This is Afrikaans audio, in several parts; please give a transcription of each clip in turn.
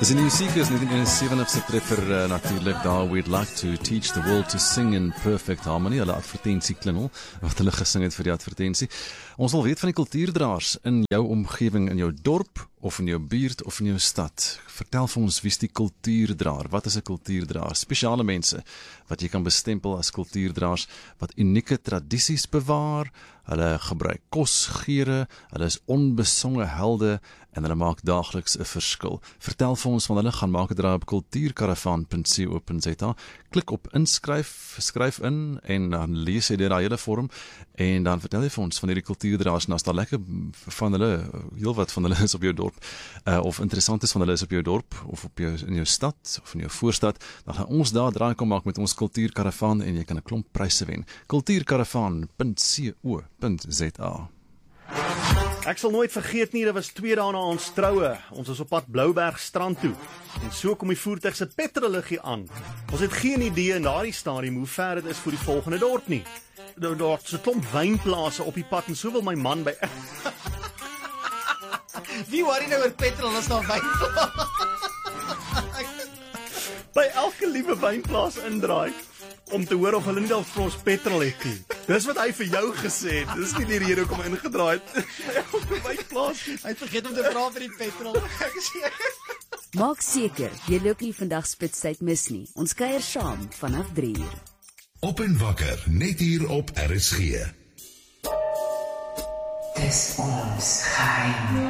Dis in die Seekers 1971 treffer natuurlik daar We'd like to teach the world to sing in perfect harmony, hulle advertensieklingel wat hulle gesing het vir die advertensie. Ons wil weet van die kultuurdraers in jou omgewing, in jou dorp of in jou buurt of in jou stad. Vertel vir ons, wie is die kultuurdraer? Wat is 'n kultuurdraer? Spesiale mense wat jy kan bestempel as kultuurdraers, wat unieke tradisies bewaar, hulle gebruik kosgeure, hulle is onbesonge helde en hulle maak daagliks 'n verskil. Vertel vir ons van hulle, gaan maak 'n draai op kultuurkaravan.co.za. Klik op inskryf, skryf in en dan lees jy daai hele vorm en dan vertel jy vir ons van hierdie kultuurdraers en as daar lekker van hulle, heel wat van hulle is op jou dorp, of interessant is van hulle is op jou dorp of op jou, in jou stad of in jou voorstad, dan gaan ons daar draai kom maak met ons kultuurkaravan en jy kan 'n klomp pryse wen. Kultuurkaravan.co.za. Ek sal nooit vergeet nie, dit was 2 dae na ons troue. Ons was op pad Blouberg strand toe. En so kom die voertuig se petrolliggie aan. Ons het geen idee in daardie stadium hoe ver dit is voor die volgende dorp nie. Daar is 'n klomp wynplase op die pad en so wil my man by... Wie worry nou oor petrol as daar wynplase? by elke liewe wynplaas indraai om te hoor of hulle nie al vir ons petrol het nie. Dis wat hy vir jou gesê het. Dis nie die rede hoekom hy ingedraai het. Elke wynplaas. Hy het vergeet om te vra vir die petrol. Maak seker, jy loop nie vandag spitstyd mis nie. Ons kuier saam vanaf 3 uur. Op en wakker, net hier op RSG. Dis ons geheim.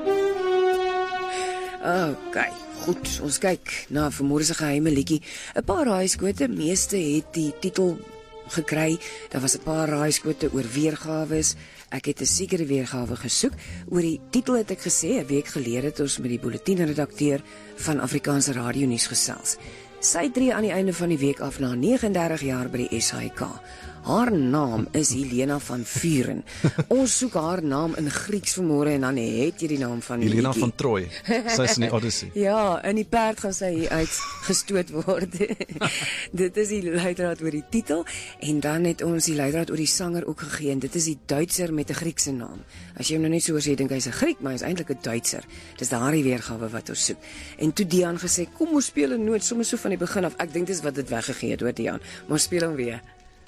Okay, goed, ons kyk na vanmôre se geheime liedjie. 'n Paar raaiskote, meeste het die titel gekry. Daar was 'n paar raaiskote oor weergawe. Ek het 'n sekere weergawe gesoek. Oor die titel het ek gesê 'n week gelede het ons met die bulletinredakteur van Afrikaanse Radio Nuus gesels. Sy tree aan die einde van die week af na 39 jaar by die SAIK. Haar naam is Helena van Vuren. Ons soek haar naam in Grieks vanmôre en dan het jy die naam van Helena liedjie. van Troy. Sy is in die Odyssey. Ja, in die perd gaan sy hier uit gestoot word. Dit is die leidraad oor die titel en dan het ons die leidraad oor die sanger ook gegee en dit is die Duitser met 'n Griekse naam. As jy hom nou net so hoor sê, dink hy's 'n Griek, maar hy's eintlik 'n Duitser. Dis daardie weergawe wat ons soek. En toe Dian gesê, kom ons speel 'n noot sommer so van die begin af. Ek dink dis wat dit weggegee het, hoor Dian. Maar ons speel hom weer.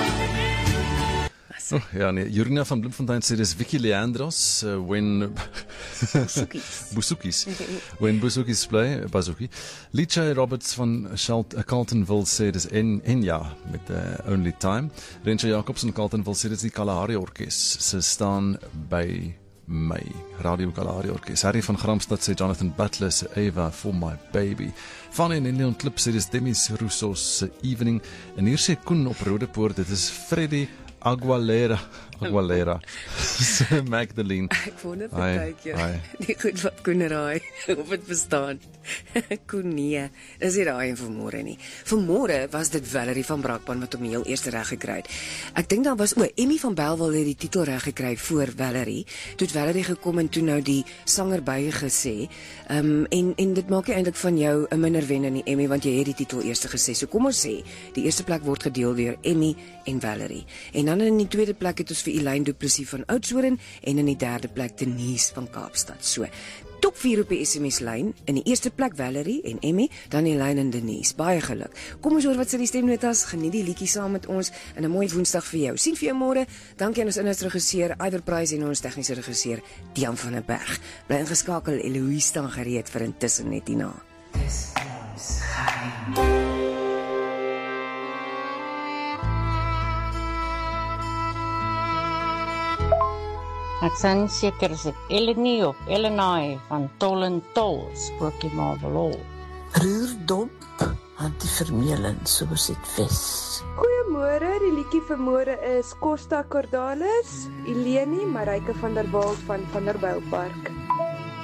Oh, ja, nee, Jurina van Bloemfontein sê dis Vicky Leandros, when Bouzouki's. When Bouzouki's play, Bouzouki. Licha Roberts van Carltonville sê dis Enya met Only Time. Rensha Jacobs van Carltonville sê dis die Kalahari Orkes. Ze staan by my Radio Kalahari Orkes. Harry van Gramstad sê Jonathan Butler sê Eva for my baby. Fanny en Leon Klip sê dis Demis Rousseau Evening. En hier sê Koen op Rodepoort, dit is Freddy Aguilera. Magdalene. Ek wonder partykeer die goed wat Koen raai, of het bestaan. Koen nee, is nie raai en vanmôre nie. Vanmôre was dit Valerie van Brakpan wat hom heel eers reg gekry het. Ek dink daar was Emmy van Belwel het die titel reg gekry voor Valerie. Toe het Valerie gekom en toe nou die sanger bygesê. En dit maak nie eintlik van jou 'n minder wenner nie, Emmy, want jy het die titel eers gesê. So kom ons sê, die eerste plek word gedeel deur Emmy en Valerie. En dan in die tweede plek het ons vir Elaine Du Plessis van Oudtshoorn en in die derde plek Denise van Kaapstad. So, top 4 op die SMS-lyn. In die eerste plek Valerie en Emmy, dan Elaine en Denise. Baie geluk. Kom ons hoor wat sê die stemnotas. Geniet die liedjie saam met ons en 'n mooi Woensdag vir jou. Sien vir jou môre. Dankie aan ons inhoudregisseur Iver Price en ons tegniese regisseur Dian van der Berg. Bly ingeskakel, Eloise staan gereed vir intussen net hierna. Dis ons geheim. Ek sien seker as ek Eleni of Elenai van Tol en Tol, Spooky Marvel Hall. Roerdop, antivermelend soos dit vis. Goeiemôre, die liedjie vir môre is Costa Cordalis, Eleni, Mareike van der Walt van Vanderbijlpark.